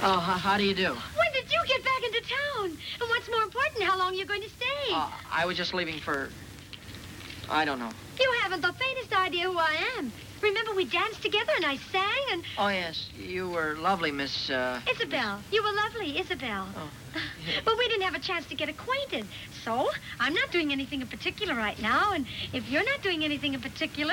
Oh, how do you do? When did you get back into town? And what's more important, how long are you going to stay? I was just leaving for... I don't know. You haven't the faintest idea who I am. Remember, we danced together and I sang and... Oh, yes. You were lovely, Miss... Isabel. You were lovely, Isabel. Oh. But we didn't have a chance to get acquainted. So, I'm not doing anything in particular right now, and if you're not doing anything in particular...